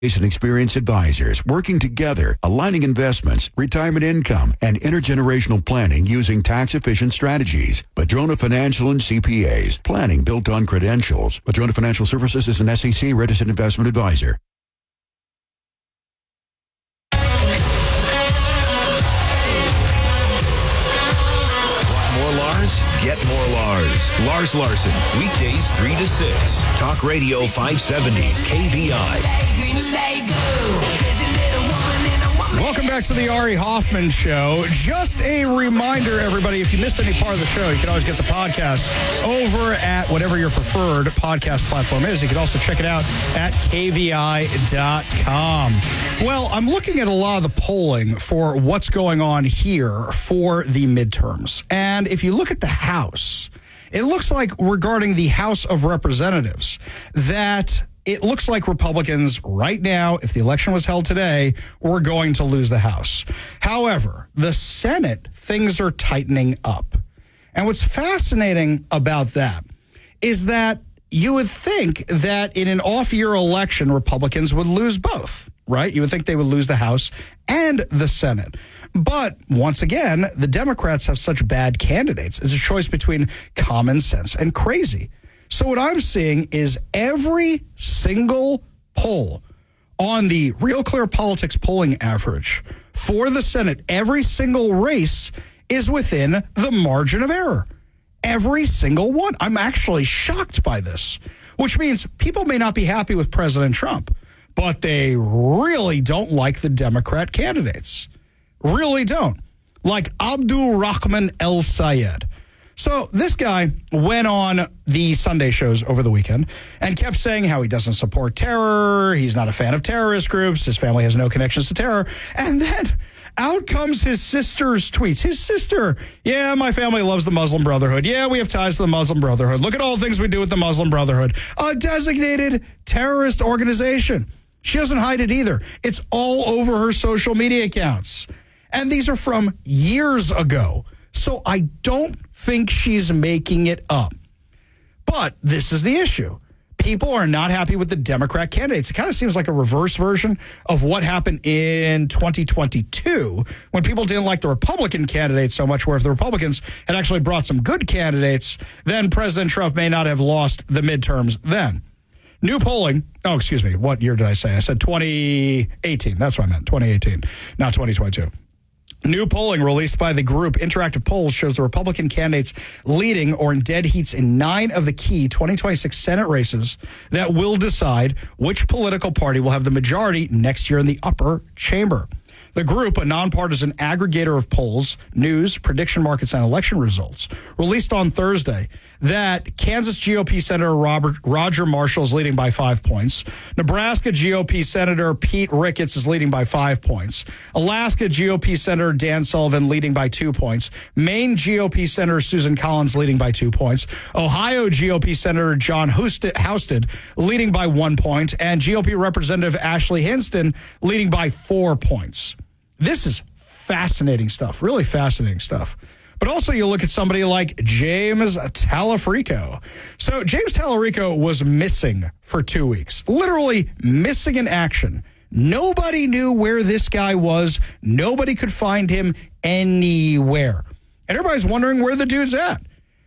and experienced advisors working together, aligning investments, retirement income, and intergenerational planning using tax-efficient strategies. Padrona Financial and CPAs. Planning built on credentials. Padrona Financial Services is an SEC registered investment advisor. Get more Lars. Lars Larson. Weekdays 3 to 6. Talk Radio 570. KVI. Welcome back to the Ari Hoffman Show. Just a reminder, everybody, if you missed any part of the show, you can always get the podcast over at whatever your preferred podcast platform is. You can also check it out at KVI.com. Well, I'm looking at a lot of the polling for what's going on here for the midterms. And if you look at the House, it looks like regarding the House of Representatives that it looks like Republicans right now, if the election was held today, were going to lose the House. However, the Senate, things are tightening up. And what's fascinating about that is that you would think that in an off-year election, Republicans would lose both, right? You would think they would lose the House and the Senate. But once again, the Democrats have such bad candidates. It's a choice between common sense and crazy. So what I'm seeing is every single poll on the Real Clear Politics polling average for the Senate, every single race is within the margin of error. Every single one. I'm actually shocked by this, which means people may not be happy with President Trump, but they really don't like the Democrat candidates. Really don't. Like Abdul Rahman El Sayed. So this guy went on the Sunday shows over the weekend and kept saying how he doesn't support terror. He's not a fan of terrorist groups. His family has no connections to terror. And then out comes his sister's tweets. His sister, yeah, my family loves the Muslim Brotherhood. Yeah, we have ties to the Muslim Brotherhood. Look at all the things we do with the Muslim Brotherhood. A designated terrorist organization. She doesn't hide it either. It's all over her social media accounts. And these are from years ago. So I don't think she's making it up. But this is the issue. People are not happy with the Democrat candidates. It kind of seems like a reverse version of what happened in 2022 when people didn't like the Republican candidates so much, where if the Republicans had actually brought some good candidates, then President Trump may not have lost the midterms then. New polling. Oh, excuse me. What year did I say? I said 2018. That's what I meant. 2018, not 2022. New polling released by the group Interactive Polls shows the Republican candidates leading or in dead heats in 9 of the key 2026 Senate races that will decide which political party will have the majority next year in the upper chamber. The group, a nonpartisan aggregator of polls, news, prediction markets, and election results, released on Thursday that Kansas GOP Senator Roger Marshall is leading by 5 points. Nebraska GOP Senator Pete Ricketts is leading by 5 points. Alaska GOP Senator Dan Sullivan leading by 2 points. Maine GOP Senator Susan Collins leading by 2 points. Ohio GOP Senator John Houston leading by 1 point. And GOP Representative Ashley Hinston leading by 4 points. This is fascinating stuff, really fascinating stuff. But also you look at somebody like James Talarico. So James Talarico was missing for 2 weeks, literally missing in action. Nobody knew where this guy was. Nobody could find him anywhere. And everybody's wondering where the dude's at.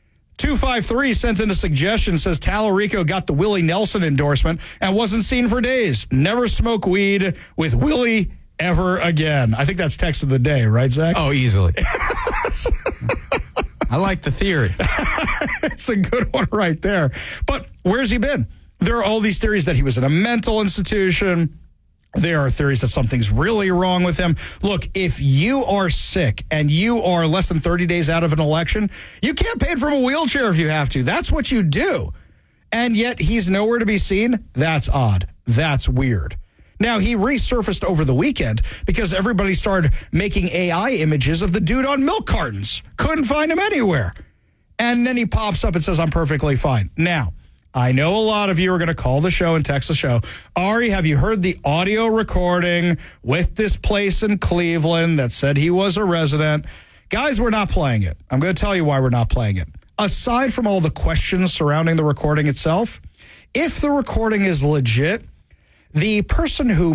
253 sent in a suggestion, says Talarico got the Willie Nelson endorsement and wasn't seen for days. Never smoke weed with Willie ever again. I think that's text of the day, right, Zach? Oh, easily. I like the theory. It's a good one right there. But where's he been? There are all these theories that he was in a mental institution. There are theories that something's really wrong with him. Look, if you are sick and you are less than 30 days out of an election, you campaign from a wheelchair if you have to. That's what you do. And yet he's nowhere to be seen. That's odd. That's weird. Now, he resurfaced over the weekend because everybody started making AI images of the dude on milk cartons. Couldn't find him anywhere. And then he pops up and says, I'm perfectly fine. Now, I know a lot of you are going to call the show and text the show. Ari, have you heard the audio recording with this place in Cleveland that said he was a resident? Guys, we're not playing it. I'm going to tell you why we're not playing it. Aside from all the questions surrounding the recording itself, if the recording is legit, The person who